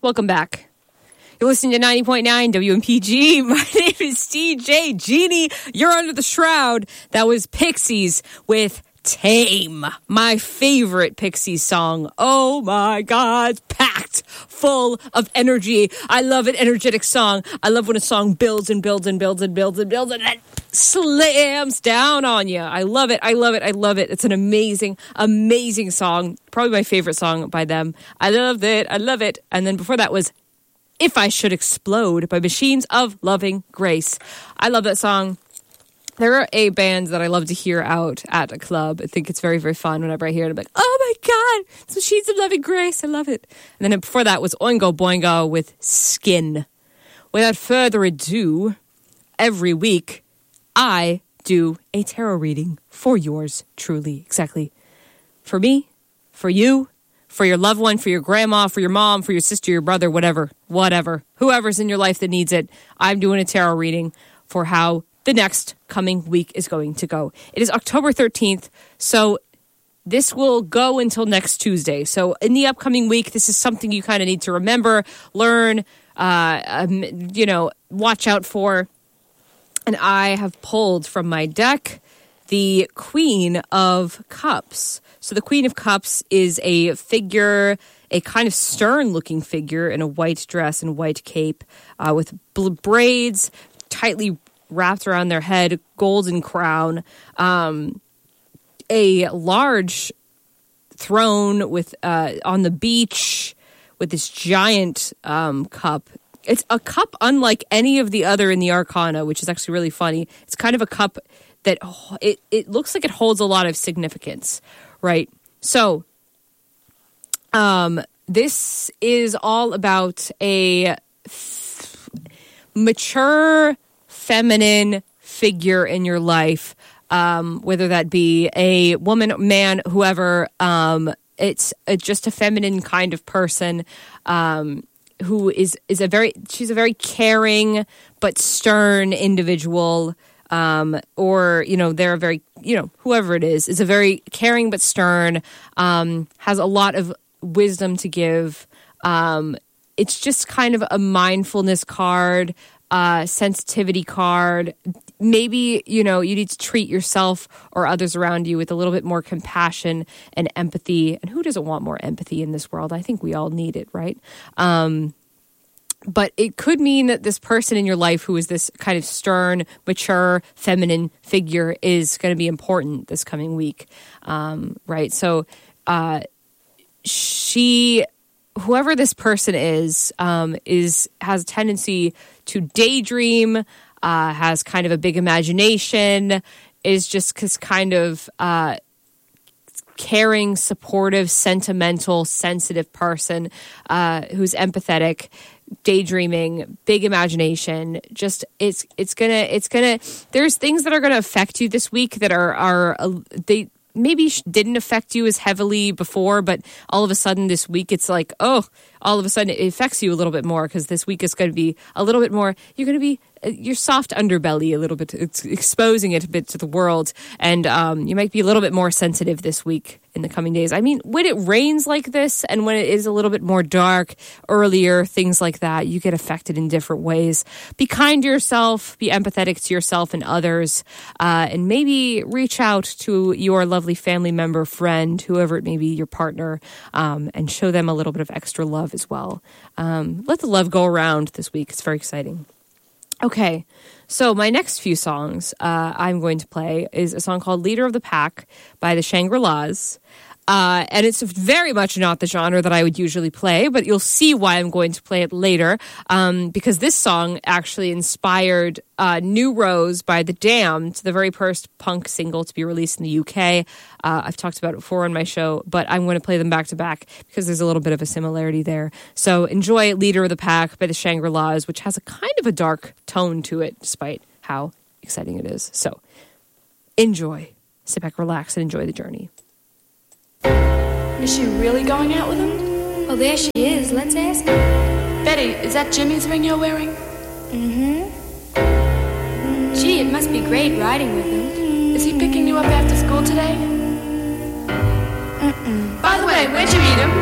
Welcome back. You're listening to 90.9 WMPG. My name is DJ Jeannie. You're under the shroud. That was Pixies with Tame, my favorite Pixies song. Oh my God, packed full of energy. I love an energetic song. I love when a song builds and builds and builds and builds and builds and then slams down on you. I love it. I love it. I love it. It's an amazing, amazing song. Probably my favorite song by them. I love it. I love it. And then before that was If I Should Explode by Machines of Loving Grace. I love that song. There are a band that I love to hear out at a club. I think it's very, very fun whenever I hear it. I'm like, oh my God, it's Machines of Loving Grace. I love it. And then before that was Oingo Boingo with Skin. Without further ado, every week I do a tarot reading for yours truly. Exactly. For me, for you, for your loved one, for your grandma, for your mom, for your sister, your brother, whatever. Whoever's in your life that needs it. I'm doing a tarot reading for how the next coming week is going to go. It is October 13th, so this will go until next Tuesday. So in the upcoming week, this is something you kind of need to remember, learn, watch out for. And I have pulled from my deck the Queen of Cups. So the Queen of Cups is a figure, a kind of stern-looking figure in a white dress and white cape with braids tightly wrapped around their head, golden crown, a large throne with on the beach with this giant cup. It's a cup unlike any of the other in the Arcana, which is actually really funny. It's kind of a cup that it looks like it holds a lot of significance, right? So, this is all about a mature feminine figure in your life, whether that be a woman, man, whoever. It's just a feminine kind of person who is she's a very caring but stern individual, or they're a very whoever it is a very caring but stern, has a lot of wisdom to give. It's just kind of a mindfulness card. Sensitivity card. Maybe, you need to treat yourself or others around you with a little bit more compassion and empathy. And who doesn't want more empathy in this world? I think we all need it, right? But it could mean that this person in your life who is this kind of stern, mature, feminine figure is going to be important this coming week, right? So whoever this person is has a tendency to daydream, has kind of a big imagination, is just kind of caring, supportive, sentimental, sensitive person who's empathetic, daydreaming, big imagination. Just it's gonna. There's things that are gonna affect you this week that are they maybe didn't affect you as heavily before, but all of a sudden this week it's like, all of a sudden it affects you a little bit more, because this week is going to be a little bit more, you're going to be your soft underbelly a little bit, it's exposing it a bit to the world, and you might be a little bit more sensitive this week in the coming days. I mean, when it rains like this and when it is a little bit more dark earlier, things like that, you get affected in different ways. Be kind to yourself, be empathetic to yourself and others, and maybe reach out to your lovely family member, friend, whoever it may be, your partner, and show them a little bit of extra love as well. Let the love go around this week. It's very exciting. Okay, so my next few songs I'm going to play is a song called Leader of the Pack by the Shangri-Las. And it's very much not the genre that I would usually play, but you'll see why I'm going to play it later, because this song actually inspired New Rose by The Damned, the very first punk single to be released in the UK. I've talked about it before on my show, but I'm going to play them back to back because there's a little bit of a similarity there. So enjoy Leader of the Pack by the Shangri-Las, which has a kind of a dark tone to it, despite how exciting it is. So enjoy. Sit back, relax, and enjoy the journey. Is she really going out with him? Well, there she is. Let's ask her. Betty, is that Jimmy's ring you're wearing? Mm-hmm. Gee, it must be great riding with him. Is he picking you up after school today? Mm-mm. By the way, where'd you meet him?